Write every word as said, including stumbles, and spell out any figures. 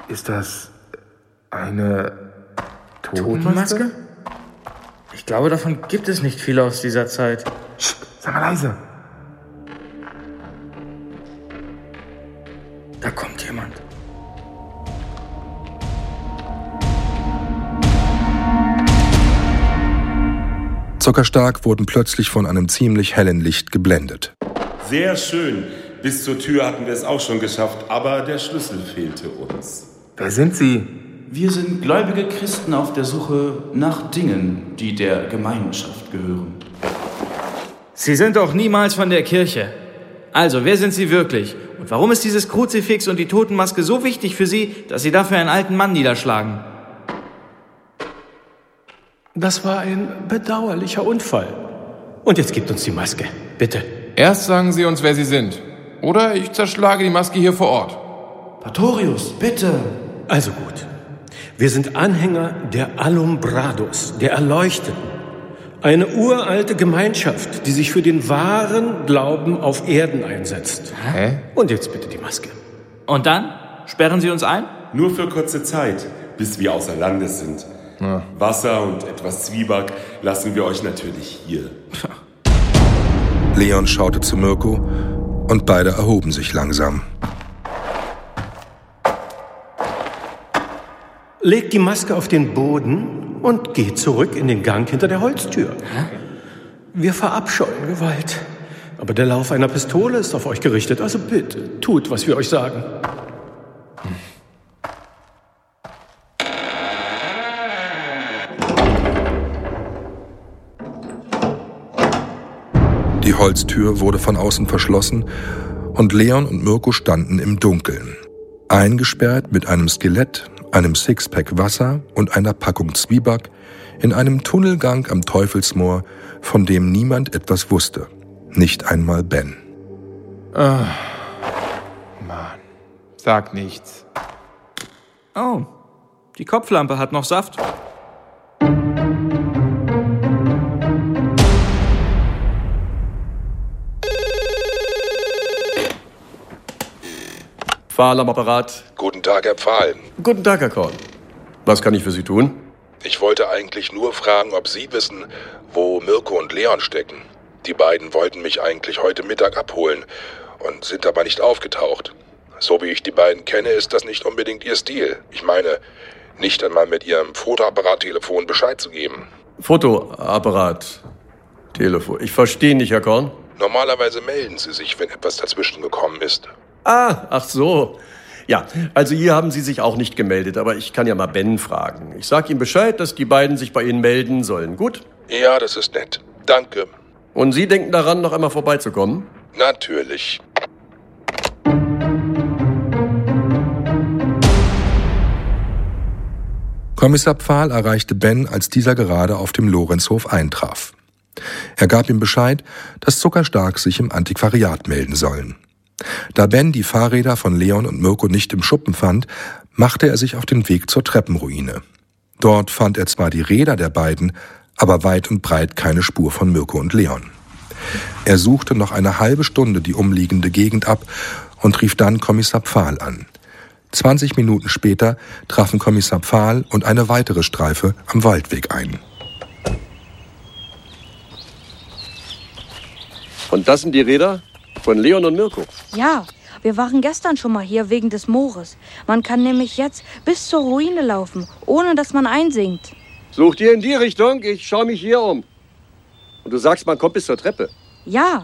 Ist das eine Totenmaske? Ich glaube, davon gibt es nicht viele aus dieser Zeit. Psst, sei mal leise. Da kommt jemand. Zuckerstark wurden plötzlich von einem ziemlich hellen Licht geblendet. Sehr schön. Bis zur Tür hatten wir es auch schon geschafft, aber der Schlüssel fehlte uns. Wer sind Sie? Wir sind gläubige Christen auf der Suche nach Dingen, die der Gemeinschaft gehören. Sie sind doch niemals von der Kirche. Also, wer sind Sie wirklich? Und warum ist dieses Kruzifix und die Totenmaske so wichtig für Sie, dass Sie dafür einen alten Mann niederschlagen? Das war ein bedauerlicher Unfall. Und jetzt gibt uns die Maske, bitte. Erst sagen Sie uns, wer Sie sind. Oder ich zerschlage die Maske hier vor Ort. Pastorius, bitte. Also gut. Wir sind Anhänger der Alumbrados, der Erleuchteten. Eine uralte Gemeinschaft, die sich für den wahren Glauben auf Erden einsetzt. Hä? Und jetzt bitte die Maske. Und dann? Sperren Sie uns ein? Nur für kurze Zeit, bis wir außer Landes sind. Ja. Wasser und etwas Zwieback lassen wir euch natürlich hier. Leon schaute zu Mirko und beide erhoben sich langsam. Legt die Maske auf den Boden und geht zurück in den Gang hinter der Holztür. Hä? Wir verabscheuen Gewalt. Aber der Lauf einer Pistole ist auf euch gerichtet. Also bitte, tut, was wir euch sagen. Die Holztür wurde von außen verschlossen und Leon und Mirko standen im Dunkeln. Eingesperrt mit einem Skelett, einem Sixpack Wasser und einer Packung Zwieback in einem Tunnelgang am Teufelsmoor, von dem niemand etwas wusste. Nicht einmal Ben. Ah, Mann, sag nichts. Oh, die Kopflampe hat noch Saft. Pfahl am Apparat. Guten Tag, Herr Pfahl. Guten Tag, Herr Korn. Was kann ich für Sie tun? Ich wollte eigentlich nur fragen, ob Sie wissen, wo Mirko und Leon stecken. Die beiden wollten mich eigentlich heute Mittag abholen und sind aber nicht aufgetaucht. So wie ich die beiden kenne, ist das nicht unbedingt ihr Stil. Ich meine, nicht einmal mit ihrem Fotoapparat-Telefon Bescheid zu geben. Fotoapparat. Telefon. Ich verstehe nicht, Herr Korn. Normalerweise melden Sie sich, wenn etwas dazwischen gekommen ist. Ah, ach so. Ja, also hier haben Sie sich auch nicht gemeldet, aber ich kann ja mal Ben fragen. Ich sag ihm Bescheid, dass die beiden sich bei Ihnen melden sollen. Gut? Ja, das ist nett. Danke. Und Sie denken daran, noch einmal vorbeizukommen? Natürlich. Kommissar Pfahl erreichte Ben, als dieser gerade auf dem Lorenzhof eintraf. Er gab ihm Bescheid, dass Zuckerstark sich im Antiquariat melden sollen. Da Ben die Fahrräder von Leon und Mirko nicht im Schuppen fand, machte er sich auf den Weg zur Treppenruine. Dort fand er zwar die Räder der beiden, aber weit und breit keine Spur von Mirko und Leon. Er suchte noch eine halbe Stunde die umliegende Gegend ab und rief dann Kommissar Pfahl an. Zwanzig Minuten später trafen Kommissar Pfahl und eine weitere Streife am Waldweg ein. Und das sind die Räder von Leon und Mirko? Ja, wir waren gestern schon mal hier wegen des Moores. Man kann nämlich jetzt bis zur Ruine laufen, ohne dass man einsinkt. Sucht ihr in die Richtung? Ich schaue mich hier um. Und du sagst, man kommt bis zur Treppe? Ja.